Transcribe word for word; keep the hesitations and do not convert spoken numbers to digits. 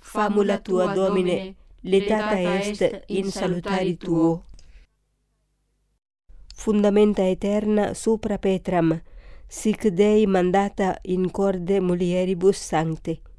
famula tua, Domine, letata est in salutari tuo. Fundamenta eterna supra Petram, sic Dei mandata in corde mulieribus sancte.